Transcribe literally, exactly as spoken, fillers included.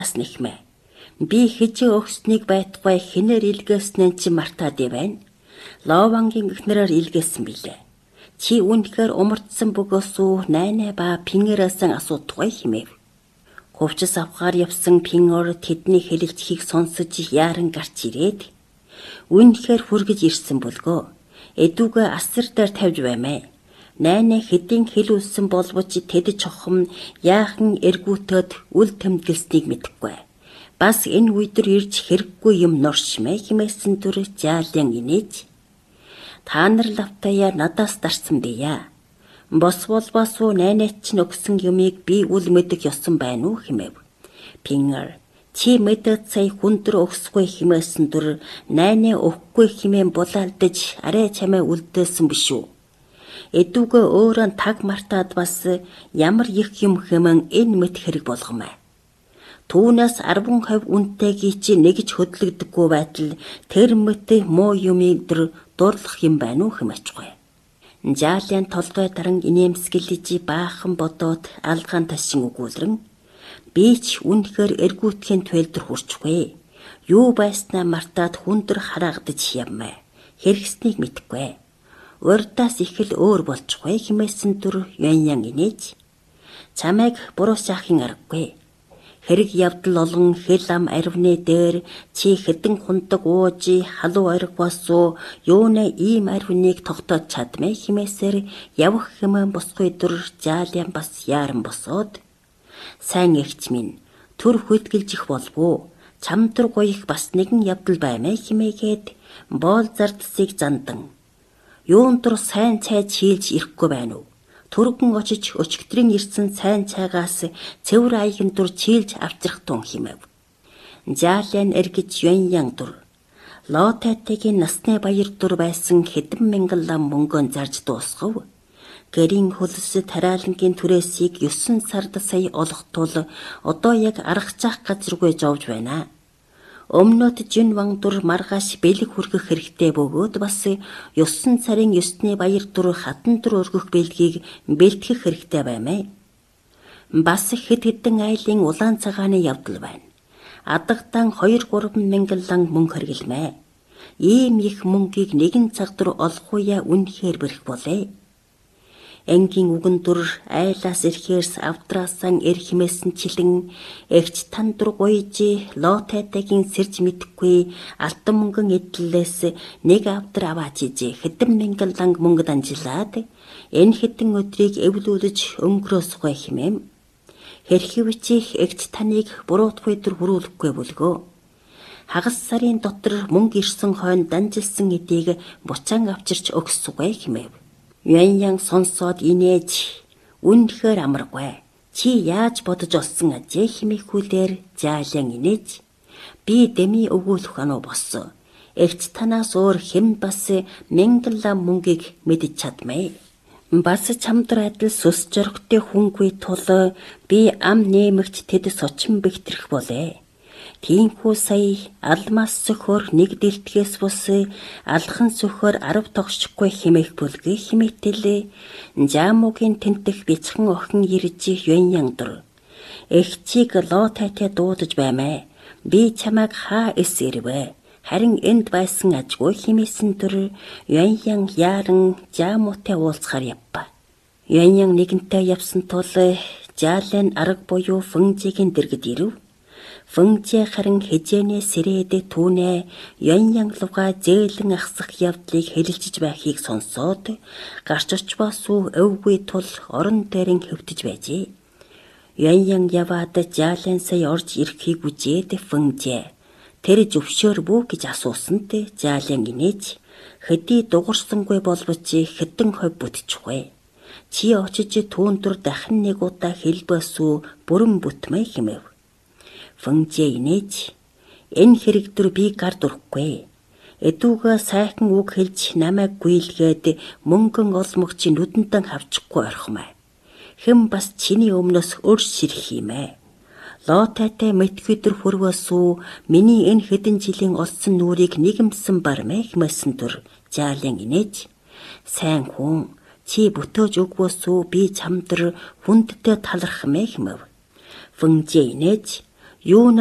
нэхмэ. Би хижээ өгснгийг байтугай хинээр илгээснэн чи мартаад байна. Ловангийн эхнэрээр илгээсэн билээ. Чи үнэхээр умардсан бөгөөс үү найнаа ба пингэрээсэн асуудгүй хэмэв. Хувцас авахаар явсан пингэр тэдний хэлэлцхийг сонсож яаран гарч ирээд үнэхээр хүргэж ирсэн болгоо. Эдүгэ асар дээр тавьж баймаа. Найнаа хэдийн хэлүүлсэн боловч тэд чохом яахан эргүүтөд үл тэмдэглэснийг мэдэхгүй. Бас энэ үедэр ирж хэрэггүй юм норшмэ хэмээсэн дүр жаалын инээж. Та нар лавтая надаас дарсан бийя. Бос болбосуу найнаач нь өгсөн юмыг би үл мэдэх ёсон байна уу хэмэв. Пингэр чи мэдэд сая хүндэр өгсгүй хэмээсэн дүр найнаа өгөхгүй хэмээн булаалдаж арай чамаа үлдээсэн биш үү? Эдүгэ өөрөө таг мартаад бас ямар их юм хэмээн энэ мэд хэрэг болгомаа. Түүнээс арван хувь үнэтэйг чи нэгж хөдлөгдөггүй байтал тэр мэт муу юмыг дөр дурлах юм байна уу хэмэчгүй. Жаалын толгой даран инээмсгэлж баахан бодоод алгаан ташин өгүүлрэн би ч үнэхээр эргүүтхийн туйлдэр хүрчгүй. Юу байснаа мартаад хүндэр хараагдаж явмаа. Хэрэгснийг мэдэхгүй. Урдаас их л өөр болчихгүй хэмээсэн дүр яньян инээж. Чамайг буруу шахын аргагүй. Хэрэг явдал олон хэл ам арвны дээр чи хэдэн хундаг уужи халуу ариг босоо юунэ ийм арвныг тогтоож чадмэ хэмээсээр явах хэмээн босгүй дүр жаалян бас яаран босоод сайн эгч минь төр хөдгөлж их болвоо чамдэр гоёх бас нэгэн явдал баймэ хэмээгээд боол зардсыг зандан юун дур сайн цай чийлж ирэхгүй байна уу? Түргэн очиж өчигдрийн ирсэн сайн цайгаас цэвэр аяган дур чийлж авчрах тун хэмэв. Жаалын эргэж яньян дур. Лотатигийн насны баяр дур байсан хэдэн мянган лам мөнгөнд зарж дуусгав. Гэрийн хөлс тариалангийн түрээсийг ёсон сард сая олох тул одоо яг аргачаах газаргүй зовж байна. Өмнөд жин ван дур маргааш бэлэг хүргэх хэрэгтэй бөгөөд бас ёсон сарын ёсны баяр дур хатан дур өргөх бэлгийг бэлтгэх хэрэгтэй баймаа. Бас хэд хэдэн айлын улаан цагааны явдал байна. Адагтан хоёр гурван мянган лан мөнгө хэргэлмээ. Ийм их мөнгийг нэгэн цаг дур олохгүй үнэхээр бэрх болээ. Энгийн үгэн дур айлаас ирэхээрс авдраасан эр химээсэн чилэн эгч тан дур гоёжи лотатагийн сэрж мэдхгүй алтан мөнгөн эдлээс нэг авдар аваач ижи хэдэн мянган ланг мөнгө данжилаад энэ хэдэн өдрийг эвлүүлж өнгөрөөсгүй хэмэм. Хэрхивчих эгч таныг буруутгүй дөр хүрүүлэхгүй бөлгөө. Хагас сарын дотор мөнгө ирсэн хойно данжилсан эдийг буцаан авчирч өгсгүй хэмэв. Яньян сонсоод инээж үнэхээр амаргүй. Чи яаж бодож олсон ажээ хэмэхүүлээр жаалан инээж би дэми өгүүлэх ануу болсон. Эгч танаас өөр хэн бас мянган лам мөнгийг мэдэж чадмаа. Бас чамдар адил сүс жорготой хүнгүй тул би ам нэмэгч тэдэс очин бэгтрэх болээ. Тиймхүү сая алмаас сөхөр нэг дэлтгэс бус алхан сөхөр арав тогшгүй хэмээх бүлгээ хэмээтэл жаамуугийн тентэх бяцхан охин ирж яньян дур. Эгчийг лотатай дуудаж баймаа. Би чамайг хаа эс ирвэ. Харин энд байсан ажгүй хэмээсэн дүр яньян яаран жаамуутай уулзахаар явба. Яньян нэгэнтэй явсан тул жаалын арга буюу фэнжигийн дэргэд ирв. Фэнжи харин хижээний сэрээд түүнээ яньян луга зээлэн ахсах явдлыг хэлэлцэж байхыг сонсоод гарч очвоосуу өвгүй тул орон дээрэн хөвтөж байжээ. Яньян яваад жаалын сая орж ирэхийг үзээд Фэнжи тэр зөвшөөр бүү гэж асуусанд жаалын инээж хэдий дугарсангүй боловч хэдэн хувь бүтчихвэ. Чи очиж түүн дур дахин нэг удаа хэлбэсүү бүрэн бүтмэ хэмэв. Фэнжи инээж энэ хэрэг дөр би гард урахгүй. Эдүүгээ сайхан үг хэлж намайг гүйлгээд мөнгөн олмогч нүдэндэн хавчихгүй орхимаа. Хэм бас чиний өмнөөс өрш сэрх юмэ. Лотатай мэдхүйдэр хүрвэсүү миний энэ хэдэн жилийн олсон нүрийг нэгэмсэн бармэ хэмээсэн дүр жаалын инээж сайн хүн чи бүтөөж өгвөөсүү би чамдар хүндтэй талархмэ хэмэв. Фэнжи инээж Юу